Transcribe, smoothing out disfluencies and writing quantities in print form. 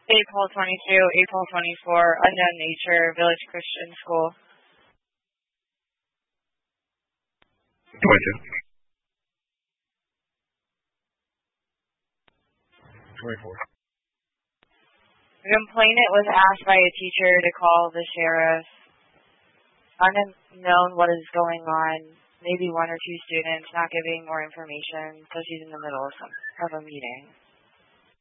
April 22, April 24, Unknown Nature, Village Christian School. 22. 24. The complainant was asked by a teacher to call the sheriff. Unknown what is going on. Maybe one or two students not giving more information, so she's in the middle of a meeting.